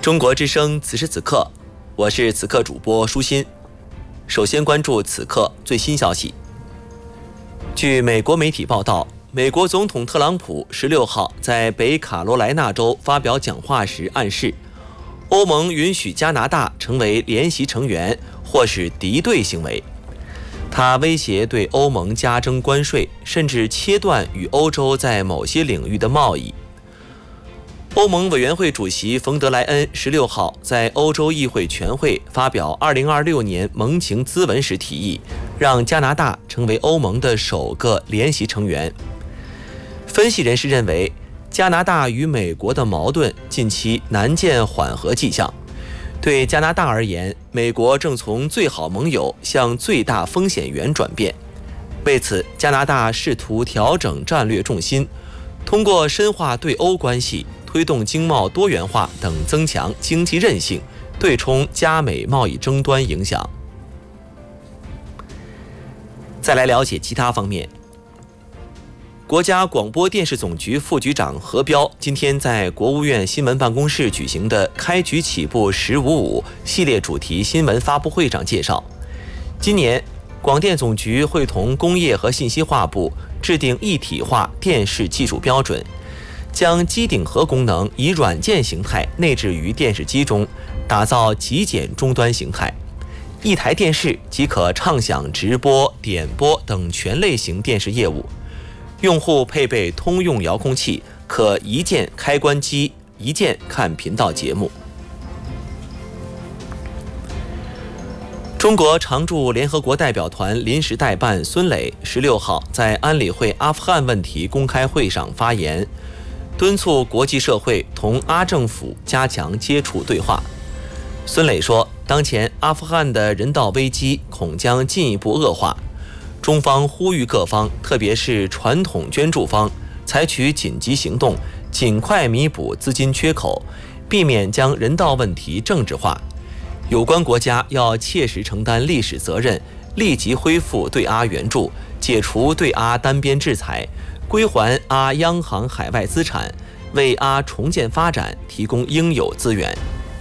中国之声此时此刻，我是此刻主播舒心。首先关注此刻最新消息。据美国媒体报道，美国总统特朗普16号在北卡罗来纳州发表讲话时暗示，欧盟允许加拿大成为联席成员或是敌对行为。他威胁对欧盟加征关税，甚至切断与欧洲在某些领域的贸易。欧盟委员会主席冯德莱恩16号在欧洲议会全会发表2026年盟情咨文时提议，让加拿大成为欧盟的首个联席成员。分析人士认为，加拿大与美国的矛盾近期难见缓和迹象。对加拿大而言，美国正从最好盟友向最大风险源转变。为此，加拿大试图调整战略重心，通过深化对欧关系、推动经贸多元化等增强经济韧性，对冲加美贸易争端影响。再来了解其他方面。国家广播电视总局副局长何彪今天在国务院新闻办公室举行的开局起步1055系列主题新闻发布会上介绍，今年广电总局会同工业和信息化部制定一体化电视技术标准，将机顶盒功能以软件形态内置于电视机中，打造极简终端形态。一台电视即可畅享直播、点播等全类型电视业务。用户配备通用遥控器，可一键开关机，一键看频道节目。中国常驻联合国代表团临时代办孙磊16号在安理会阿富汗问题公开会上发言，敦促国际社会同阿政府加强接触对话。孙磊说，当前阿富汗的人道危机恐将进一步恶化，中方呼吁各方，特别是传统捐助方，采取紧急行动，尽快弥补资金缺口，避免将人道问题政治化。有关国家要切实承担历史责任，立即恢复对阿援助，解除对阿单边制裁，归还阿央行海外资产，为阿重建发展提供应有资源。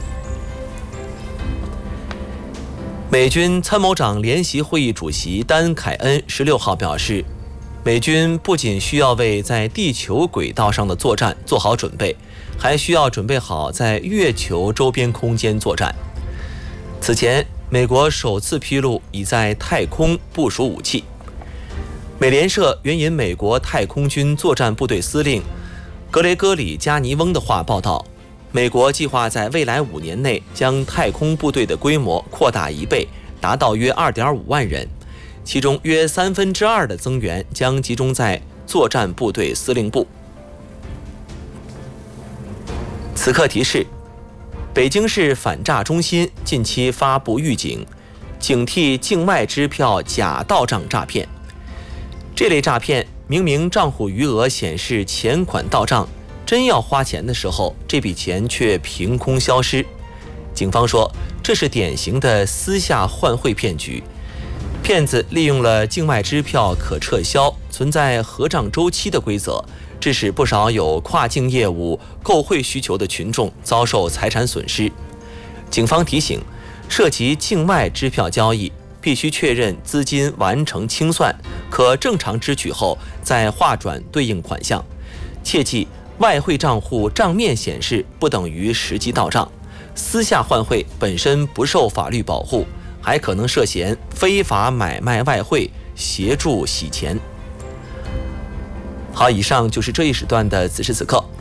美军参谋长联席会议主席丹·凯恩16号表示，美军不仅需要为在地球轨道上的作战做好准备，还需要准备好在月球周边空间作战。此前，美国首次披露已在太空部署武器。美联社援引美国太空军作战部队司令格雷戈里·加尼翁的话报道，美国计划在未来5年内将太空部队的规模扩大1倍，达到约2.5万人，其中约2/3的增援将集中在作战部队司令部。此刻提示，北京市反诈中心近期发布预警，警惕境外支票假到账诈骗。这类诈骗明明账户余额显示钱款到账，真要花钱的时候，这笔钱却凭空消失。警方说，这是典型的私下换汇骗局。骗子利用了境外支票可撤销、存在核账周期的规则，致使不少有跨境业务购汇需求的群众遭受财产损失。警方提醒，涉及境外支票交易，必须确认资金完成清算，可正常支取后再划转对应款项。切记，外汇账户账面显示不等于实际到账，私下换汇本身不受法律保护，还可能涉嫌非法买卖外汇、协助洗钱。好，以上就是这一时段的此时此刻，